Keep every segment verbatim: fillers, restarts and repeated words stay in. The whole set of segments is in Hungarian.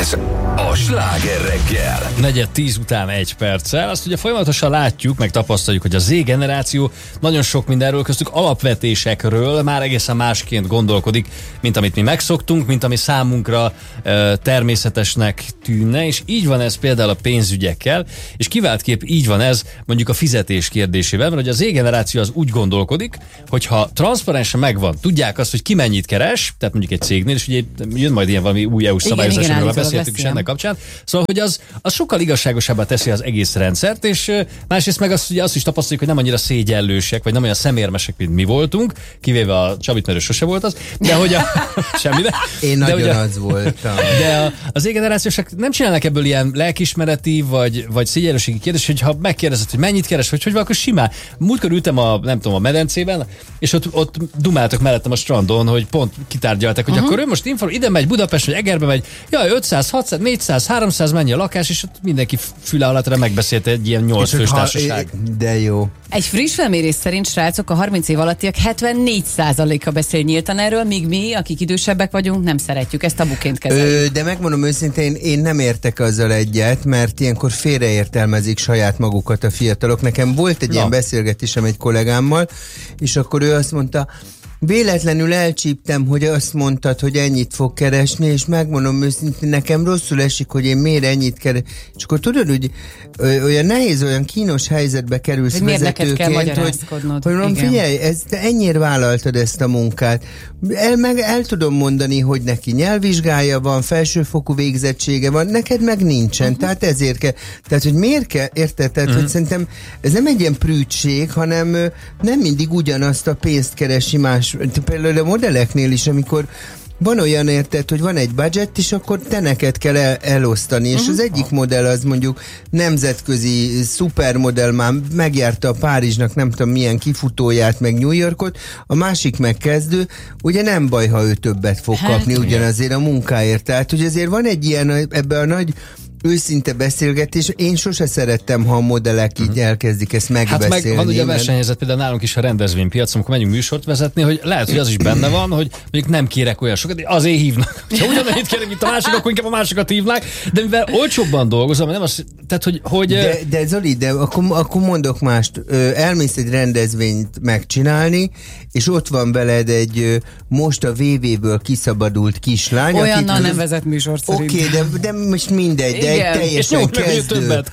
Ez a Sláger reggel. Negyed tíz után egy perccel. Azt ugye folyamatosan látjuk, meg tapasztaljuk, hogy a Z-generáció nagyon sok mindenről, köztük alapvetésekről már egészen másként gondolkodik, mint amit mi megszoktunk, mint ami számunkra e, természetesnek tűnne, és így van ez például a pénzügyekkel, és kiváltképp így van ez mondjuk a fizetés kérdésével, mert hogy a Z-generáció az úgy gondolkodik, hogyha transzparensen megvan, tudják azt, hogy ki mennyit keres, tehát mondjuk egy cégnél, és ugye jön majd ilyen valami új é u-s szabályozás, amiről beszéltünk is ennek kapcsán. Szóval, hogy az, az sokkal igazságosabbá teszi az egész rendszert, és másrészt meg azt, ugye azt is tapasztaljuk, hogy nem annyira szégyellősek, vagy nem olyan szemérmesek, mint mi voltunk, kivéve a Csabit, mert ő sose volt az, de hogy a... Semmibe. Én de nagyon ugye, az voltam. De a, az Z-generációsak nem csinálnak ebből ilyen lelkiismereti, vagy, vagy szégyellőségi kérdés, hogy ha megkérdezed, hogy mennyit keres, vagy hogy van, akkor simán. Múltkor ültem a, nem tudom, a medencében, és ott, ott dumáltak mellettem a strandon, hogy pont kitárgyaltak, hogy uh-huh. akkor ő most inform, ide megy Budapest, vagy Egerbe megy, jaj, ötszáz, hatszáz, négyszáz, háromszáz mennyi a lakás, és ott mindenki füle alatra megbeszélte egy ilyen nyolc fős társaság. De jó. Egy friss felmérés szerint, srácok, a harminc év alattiak hetvennégy százaléka beszél nyíltan erről, míg mi, akik idősebbek vagyunk, nem szeretjük, ezt tabuként kezeljük. Ö, de megmondom őszintén, én nem értek azzal egyet, mert ilyenkor félreértelmezik saját magukat a fiatalok. Nekem volt egy Na. ilyen beszélgetésem egy kollégámmal, és akkor ő azt mondta, véletlenül elcsíptem, hogy azt mondtad, hogy ennyit fog keresni, és megmondom őszintén, nekem rosszul esik, hogy én miért ennyit keres. És akkor tudod, hogy ö, olyan nehéz, olyan kínos helyzetbe kerülsz hogy vezetőként, hogy, hogy mondom, figyelj, ez, te ennyire vállaltad ezt a munkát. El, meg el tudom mondani, hogy neki nyelvvizsgája van, felsőfokú végzettsége van, neked meg nincsen, uh-huh. tehát ezért kell. Tehát, hogy miért kell, érted? Tehát, uh-huh. hogy szerintem ez nem egy ilyen prűdség, hanem ö, nem mindig ugyanazt a pénzt keresi más. Például a modelleknél is, amikor van olyan, érted, hogy van egy budget, és akkor te neked kell el, elosztani, és uh-huh. az egyik modell az mondjuk nemzetközi szupermodell, már megjárta a Párizsnak nem tudom milyen kifutóját, meg New Yorkot, a másik megkezdő, ugye nem baj, ha ő többet fog hát, kapni ugyanazért a munkáért. Tehát, hogy azért van egy ilyen ebben a nagy őszinte beszélgetés. Én sose szerettem, ha a modellek így uh-huh. elkezdik ezt megbeszélni. Hát meg van ugye a versenyhelyzet például nálunk is a rendezvénypiacon, amikor megyünk műsort vezetni, hogy lehet, hogy az is benne van, hogy mondjuk nem kérek olyan sokat, azért hívnak. Ha ugyanannyit kérek, mint a másik, akkor inkább a másikat hívnák, de mivel olcsóbban dolgozom, nem az, tehát hogy... hogy de, de Zoli, de akkor, akkor mondok mást. Elmész egy rendezvényt megcsinálni, és ott van veled egy most a vé vé-ből kiszabadult kislány. Olyannal nem vezet műsort szerint. Oké, okay, de, de most mindegy, de egy teljesen kezdő. De,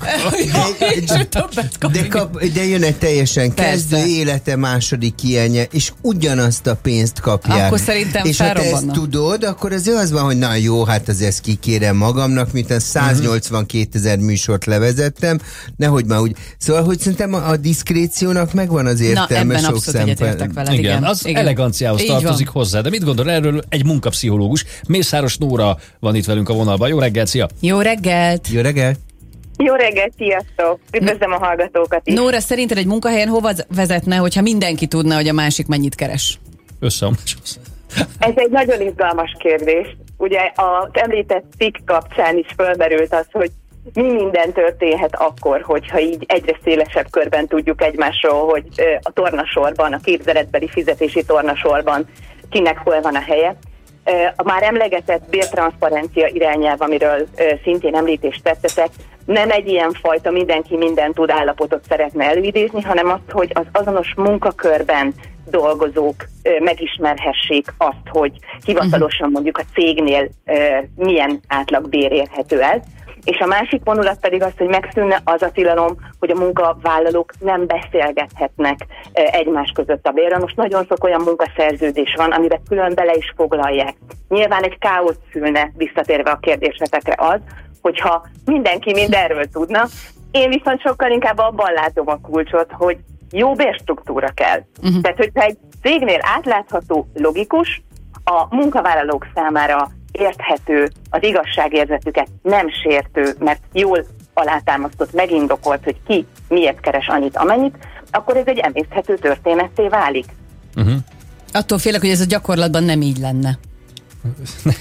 de, kap, de jön egy teljesen kezdő, Persze. élete második ilyenje, és ugyanazt a pénzt kapják. Akkor szerintem és ha te ezt tudod, akkor az az van, hogy na jó, hát az ezt kikérem magamnak, mint száznyolcvankétezer műsort levezettem, nehogy már úgy. Szóval, hogy szerintem a, a diszkréciónak megvan az értelme sok szempontból. Igen, igen, az igen. eleganciához Így tartozik van. hozzá. De mit gondol erről egy munkapszichológus? Mészáros Nóra van itt velünk a vonalban. Jó reggelt, szia! Jó reggelt! Jó reggelt! Jó reggelt, sziasztok! Üdvözlöm a hallgatókat is! Nóra, szerinted egy munkahelyen hova vezetne, hogyha mindenki tudna, hogy a másik mennyit keres? Összeomláshoz. Ez egy nagyon izgalmas kérdés. Ugye az említett cikk kapcsán is fölmerült az, hogy mi minden történhet akkor, hogyha így egyre szélesebb körben tudjuk egymásról, hogy a tornasorban, a képzeletbeli fizetési tornasorban kinek hol van a helye. A már emlegetett bértranszparencia irányelv, amiről szintén említést tettetek, nem egy ilyen fajta mindenki minden tud állapotot szeretne előidézni, hanem azt, hogy az azonos munkakörben dolgozók megismerhessék azt, hogy hivatalosan mondjuk a cégnél milyen átlagbér érhető el. És a másik vonulat pedig az, hogy megszűnne az a tilalom, hogy a munkavállalók nem beszélgethetnek egymás között a bérről. Most nagyon sok olyan munkaszerződés van, amiben külön bele is foglalják. Nyilván egy káosz szülne, visszatérve a kérdésetekre az, hogyha mindenki mindenről tudna. Én viszont sokkal inkább abban látom a kulcsot, hogy jó bérstruktúra kell. Uh-huh. Tehát, hogyha egy cégnél átlátható, logikus, a munkavállalók számára érthető, az igazságérzetüket nem sértő, mert jól alátámasztott, megindokolt, hogy ki miért keres annyit, amennyit, akkor ez egy emészthető történetté válik. Uh-huh. Attól félek, hogy ez a gyakorlatban nem így lenne.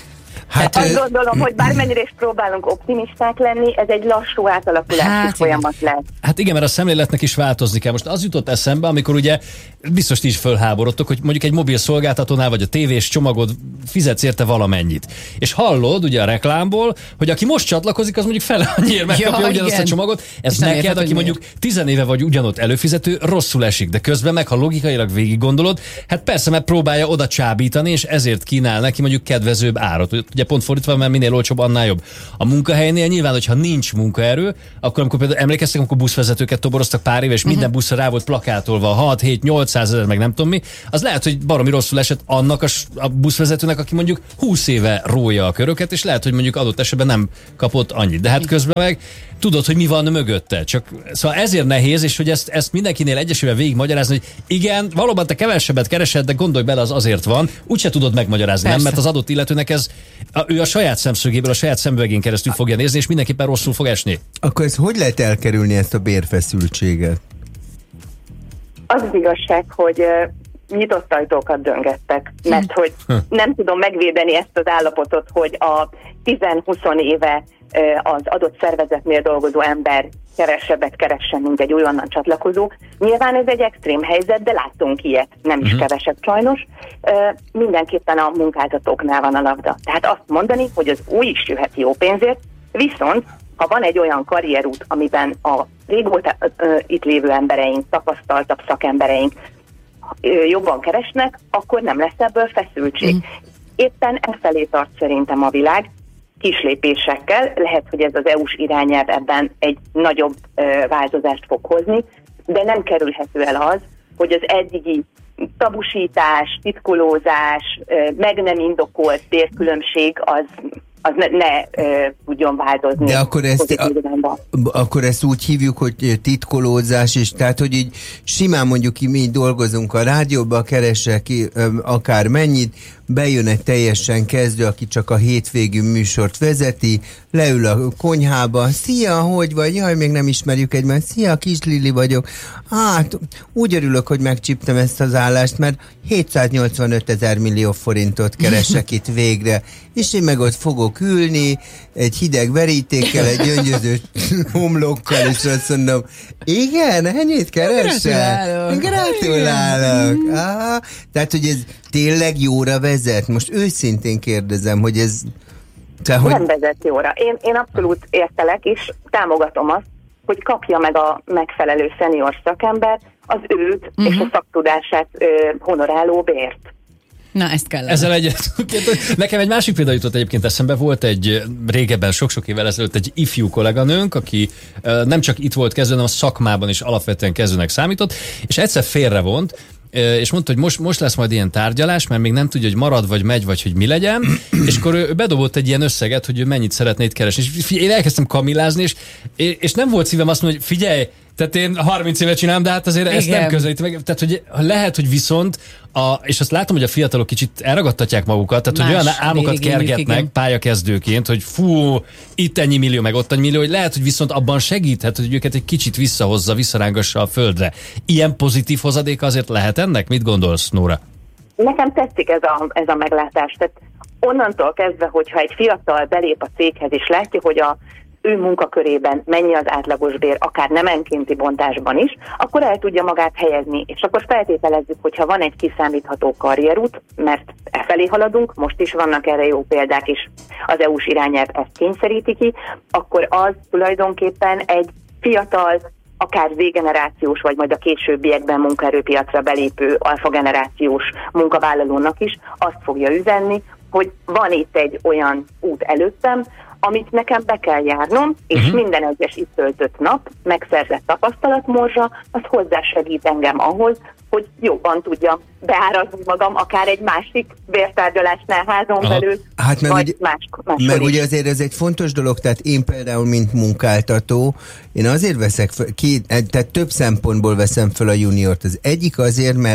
Hát, azt ö... gondolom, hogy bármennyire is próbálunk optimisták lenni, ez egy lassú átalakulási hát, folyamat lesz. Hát igen, mert a szemléletnek is változni kell. Most az jutott eszembe, amikor ugye biztos ti is fölháborodtok, hogy mondjuk egy mobil szolgáltatónál vagy a tévés csomagod fizetsz érte valamennyit. És hallod ugye a reklámból, hogy aki most csatlakozik, az mondjuk fele annyiért megkapja ja, ugyanazt igen. a csomagot. Ez neked, érted, aki mondjuk tizenéve vagy ugyanott előfizető, rosszul esik, de közben meg, ha logikailag végig gondolod, hát persze, mert próbálja oda csábítani, és ezért kínál neki mondjuk kedvezőbb árat. Ugye pont fordítva, mert minél olcsóbb, annál jobb. A munkahelynél nyilván, hogyha nincs munkaerő, akkor amikor például emlékeztek, amikor buszvezetőket toboroztak pár éve, és minden uh-huh. buszra rá volt plakátolva hat, hét, nyolcszázezer, meg nem tudom mi, az lehet, hogy baromi rosszul esett annak a, a buszvezetőnek, aki mondjuk húsz éve rója a köröket, és lehet, hogy mondjuk adott esetben nem kapott annyit. De hát közben meg tudod, hogy mi van mögötte. Csak, szóval ezért nehéz, és hogy ezt, ezt mindenkinél egyesével végig magyarázni, hogy igen, valóban te kevesebbet keresed, de gondolj bele, az azért van, úgyse tudod megmagyarázni, persze. nem, mert az adott illetőnek ez, a, ő a saját szemszögéből, a saját szemüvegén keresztül fogja nézni, és mindenképpen rosszul fog esni. Akkor ez hogy lehet elkerülni, ezt a bérfeszültséget? Az az igazság, hogy uh, nyitott ajtókat döngettek, mert hogy nem tudom megvédeni ezt az állapotot, hogy a tíz-húsz éve uh, az adott szervezetnél dolgozó ember kevesebbet keressen, mint egy újonnan csatlakozó. Nyilván ez egy extrém helyzet, de láttunk ilyet, nem is uh-huh. keveset sajnos. Uh, mindenképpen a munkáltatóknál van a labda. Tehát azt mondani, hogy az új is jöhet jó pénzért, viszont ha van egy olyan karrierút, amiben a régóta uh, itt lévő embereink, tapasztaltabb szakembereink uh, jobban keresnek, akkor nem lesz ebből feszültség. Mm. Éppen e felé tart szerintem a világ, kis lépésekkel. Lehet, hogy ez az é u-s irányelv ebben egy nagyobb uh, változást fog hozni, de nem kerülhető el az, hogy az eddigi tabusítás, titkolózás, uh, meg nem indokolt bérkülönbség az az ne, ne e, tudjon változni. De akkor ezt, a, akkor ezt úgy hívjuk, hogy titkolózás, és tehát, hogy így simán mondjuk mi dolgozunk a rádióba, keresek ki akár mennyit, bejön egy teljesen kezdő, aki csak a hétvégű műsort vezeti, leül a konyhába, szia, hogy vagy? Jaj, még nem ismerjük egymást, szia, Kis Lili vagyok. Hát, úgy örülök, hogy megcsíptem ezt az állást, mert hétszáznyolcvanöt ezer millió forintot keresek itt végre, és én meg ott fogok ülni, egy hideg verítékkel, egy gyöngyöző homlokkal, és azt mondom, igen, ennyit keresel? Gratulálok. Gratulálok. Ah, tehát, hogy ez tényleg jóra vezet? Most őszintén kérdezem, hogy ez... Te, hogy... Nem vezet jóra. Én, én abszolút értelek, és támogatom azt, hogy kapja meg a megfelelő szenior szakember az őt uh-huh. és a szaktudását ö, honoráló bért. Na, ezt kell. Ezzel egyet. Nekem egy másik példa jutott egyébként eszembe. Volt egy régebben, sok-sok évvel ezelőtt egy ifjú kolléganőnk, aki nem csak itt volt kezdő, hanem a szakmában is alapvetően kezdőnek számított, és egyszer félrevont, és mondta, hogy most, most lesz majd ilyen tárgyalás, mert még nem tudja, hogy marad, vagy megy, vagy hogy mi legyen, és akkor ő bedobott egy ilyen összeget, hogy ő mennyit szeretné itt keresni. És figyelj, én elkezdtem kamilázni, és, és nem volt szívem azt mondani, hogy figyelj, tehát én harminc éve csinálom, de hát azért igen. ezt nem közelítem meg. Tehát, hogy lehet, hogy viszont, a, és azt látom, hogy a fiatalok kicsit elragadtatják magukat, tehát, Más hogy olyan álmokat kergetnek igen. pályakezdőként, hogy fú, itt ennyi millió, meg ott ennyi millió, hogy lehet, hogy viszont abban segíthet, hogy őket egy kicsit visszahozza, visszarángassa a földre. Ilyen pozitív hozadék azért lehet ennek? Mit gondolsz, Nóra? Nekem tetszik ez a, ez a meglátás. Tehát onnantól kezdve, hogyha egy fiatal belép a céghez, és látja, hogy a ő munkakörében mennyi az átlagos bér, akár nemenkénti bontásban is, akkor el tudja magát helyezni. És akkor feltételezzük, hogyha van egy kiszámítható karrierút, mert e felé haladunk, most is vannak erre jó példák, és az é u-s irányelv ezt kényszeríti ki, akkor az tulajdonképpen egy fiatal, akár Z-generációs, vagy majd a későbbiekben munkaerőpiacra belépő alfa-generációs munkavállalónak is azt fogja üzenni, hogy van itt egy olyan út előttem, amit nekem be kell járnom, és uh-huh. minden egyes itt töltött nap megszerzett tapasztalatmorzsa, az hozzásegít engem ahhoz, hogy jobban tudjam beárazni magam, akár egy másik bértárgyalásnál házon Aha. belül, hát meg vagy ugye, más, máskor Meg is. ugye azért ez egy fontos dolog, tehát én például, mint munkáltató, én azért veszek fel, két, tehát több szempontból veszem fel a juniort. Az egyik azért, mert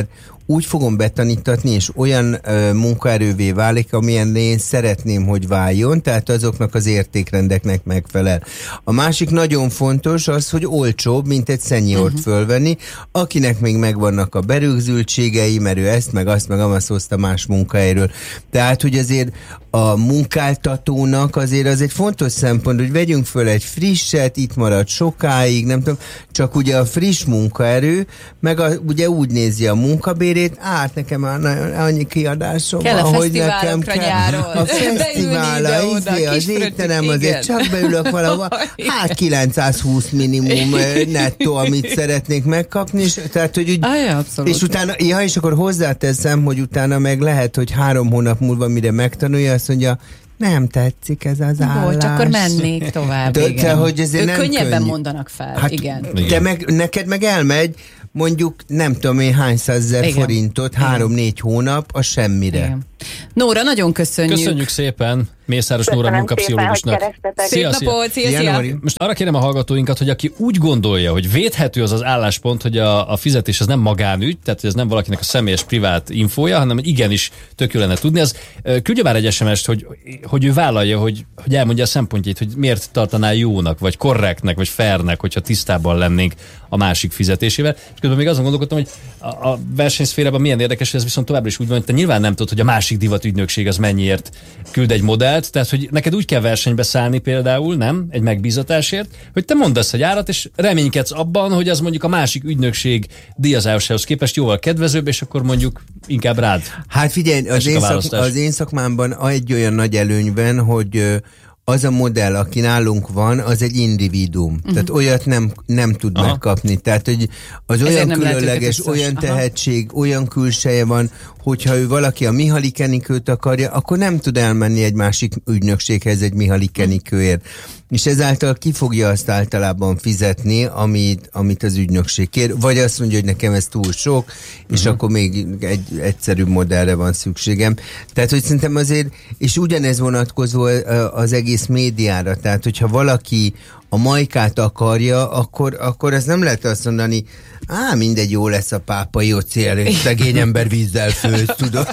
úgy fogom betanítatni, és olyan ö, munkaerővé válik, amilyen én szeretném, hogy váljon, tehát azoknak az értékrendeknek megfelel. A másik nagyon fontos az, hogy olcsóbb, mint egy szeniort uh-huh. fölvenni, akinek még megvannak a berögzültségei, mert ő ezt, meg azt, meg azt hozta más munkahelyről. Tehát, hogy azért a munkáltatónak azért az egy fontos szempont, hogy vegyünk föl egy frisset, itt marad sokáig, nem tudom, csak ugye a friss munkaerő, meg a, ugye úgy nézi a munkabérét, át nekem már annyi kiadásom kell van, a hogy nekem kell. Nyáron. A fesztiválra, izé, az étterem azért csak beülök valahol, hát kilencszázhúsz minimum nettó, amit szeretnék megkapni, és, tehát, hogy úgy, Ajaj, és utána, ja, és akkor hozzáteszem, hogy utána meg lehet, hogy három hónap múlva mire megtanulja, azt mondja, nem tetszik ez az állás. Volt, akkor mennék tovább. De, igen. de, hogy ezért ők nem könnyebben könnyű. mondanak fel. Hát, igen. De meg, neked meg elmegy, mondjuk nem tudom én hány százezer forintot, három-négy hónap a semmire. Igen. Nóra, nagyon köszönjük. Köszönjük szépen Mészáros Nóra munkapszichológusnak. Szép napot, szia, szia. Most arra kérem a hallgatóinkat, hogy aki úgy gondolja, hogy védhető az az álláspont, hogy a, a fizetés az nem magánügy, tehát hogy ez nem valakinek a személyes privát infója, hanem hogy igenis tök jó lenne tudni, az küldje már egy es em est, hogy, hogy ő vállalja, hogy, hogy elmondja a szempontjait, hogy miért tartaná jónak, vagy korrektnek, vagy fairnek, hogyha tisztában lennénk a másik fizetésével. És közben még azon gondolkodtam, hogy a, a versenyszférában milyen érdekes, hogy ez viszont továbbra is úgy van, hogy te nyilván nem tudod, hogy a másik divatügynökség az mennyiért küld egy modellt, tehát hogy neked úgy kell versenybe szállni például, nem, egy megbízatásért, hogy te mondasz egy árat, és reménykedsz abban, hogy az mondjuk a másik ügynökség díjazásához képest jóval kedvezőbb, és akkor mondjuk inkább rád. Hát figyelj, az én, szak, az én szakmámban egy olyan nagy előnyben, hogy az a modell, aki nálunk van, az egy individuum. Uh-huh. Tehát olyat nem, nem tud Aha. megkapni. Tehát, hogy az ezért olyan különleges, olyan tehetség, Aha. olyan külseje van, hogyha ő valaki a Mihály Enikőt akarja, akkor nem tud elmenni egy másik ügynökséghez egy Mihály Enikőért. És ezáltal ki fogja azt általában fizetni, amit, amit az ügynökség kér, vagy azt mondja, hogy nekem ez túl sok, és uh-huh. akkor még egy egyszerűbb modellre van szükségem. Tehát, hogy szerintem azért, és ugyanez vonatkozó az egész médiára, tehát, hogyha valaki a Majkát akarja, akkor, akkor ez nem lehet azt mondani, á, mindegy, jó lesz a pápai océl, szegény ember vízzel főz, tudod?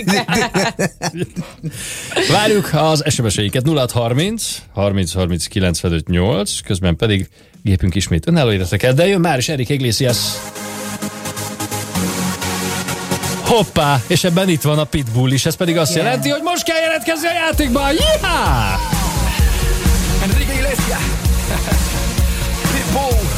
Várjuk az es em es-eiket nulla hat harminc harminc harminc kilencvenöt nyolc, közben pedig gépünk ismét önálló életeket, de jön már is Enrique Iglesias. Hoppá, és ebben itt van a Pitbull is, ez pedig azt yeah. jelenti, hogy most kell jelentkezni a játékban. Jihá! Enrique Iglesias. Pitbull.